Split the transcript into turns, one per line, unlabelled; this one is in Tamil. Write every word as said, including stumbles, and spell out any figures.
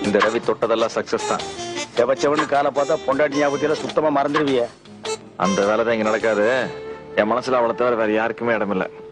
இந்த ரவி தொட்டதெல்லாம் சக்சஸ் தான்.
செவச்சவனு காலை பார்த்தா பொண்டாட்டி ஞாபகத்தில சுத்தமா மறந்துடுவிய.
அந்த வேலை தான் இங்க நடக்காது. என் மனசுல அவளை தவிர வேற யாருக்குமே இடமில்லை.